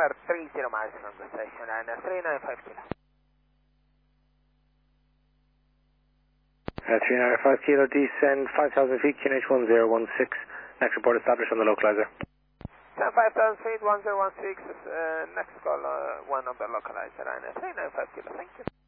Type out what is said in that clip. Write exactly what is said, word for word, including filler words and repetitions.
are three zero miles from the station and uh, three nine five kilo. Uh, three nine five kilo, descend five thousand feet, Q N H one zero one six. Next report established on the localizer. So five thousand feet, one zero one six, uh, next call, uh, one on the localizer and uh, three nine five kilo, thank you.